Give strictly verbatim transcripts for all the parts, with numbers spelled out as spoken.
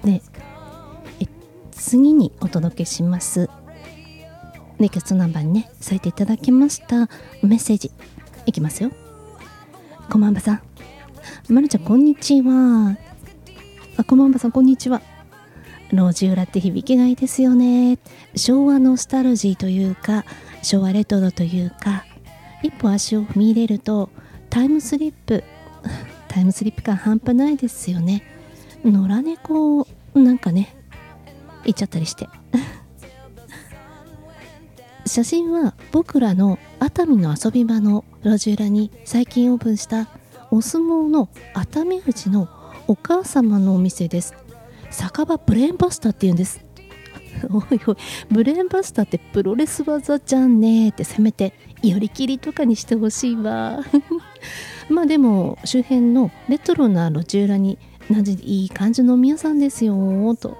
でえ次にお届けしますリクエストナンバーにね添えていただきましたメッセージいきますよ。こんばんばさん、まるちゃんこんにちは。あ、こんばんばさんこんにちは。路地裏って響きがいいですよね。昭和ノスタルジーというか昭和レトロというか、一歩足を踏み入れるとタイムスリップタイムスリップ感半端ないですよね。野良猫なんかね行っちゃったりして写真は僕らの熱海の遊び場の路地裏に最近オープンしたお相撲の熱海富士のお母様のお店です。酒場ブレーンバスターって言うんです。おいおい、ブレーンバスターってプロレス技じゃんねって、せめて寄り切りとかにしてほしいわまあでも周辺のレトロな路地裏になじいい感じのお宮さんですよと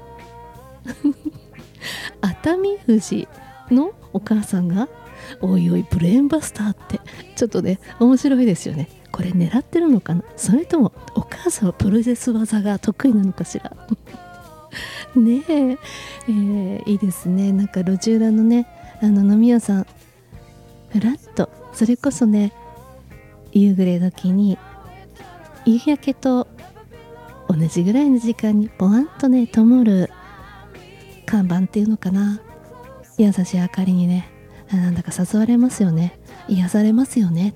熱海富士のお母さんがおいおいブレーンバスターってちょっとね面白いですよね。これ狙ってるのかな、それともお母さんはプロレス技が得意なのかしらねええー、いいですね。なんか路地裏のねあの飲み屋さんふらっと、それこそね夕暮れ時に夕焼けと同じぐらいの時間にポワンとね灯る看板っていうのかな、優しい明かりにねなんだか誘われますよね。癒されますよね。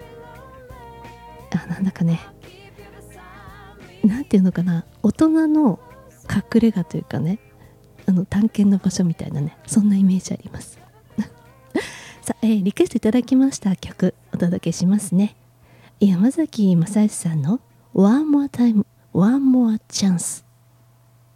あ、なんだかねなんていうのかな、大人の隠れ家というかね、あの探検の場所みたいなね、そんなイメージありますさあ、えー、リクエストいただきました曲お届けしますね。山崎正義さんの One More Time One More Chance。